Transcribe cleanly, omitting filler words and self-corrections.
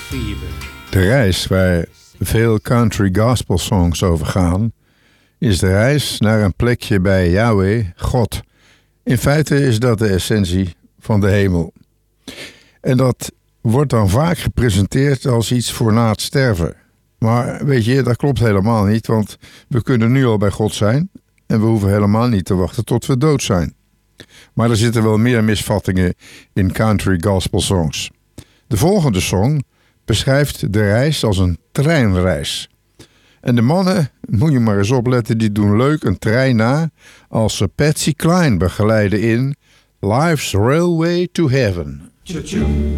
De reis waar veel country gospel songs over gaan, is de reis naar een plekje bij Yahweh, God. In feite is dat de essentie van de hemel. En dat wordt dan vaak gepresenteerd als iets voor na het sterven. Maar weet je, dat klopt helemaal niet, want we kunnen nu al bij God zijn en we hoeven helemaal niet te wachten tot we dood zijn. Maar er zitten wel meer misvattingen in country gospel songs. De volgende song beschrijft de reis als een treinreis. En de mannen, moet je maar eens opletten, die doen leuk een trein na als ze Patsy Cline begeleiden in Life's Railway to Heaven.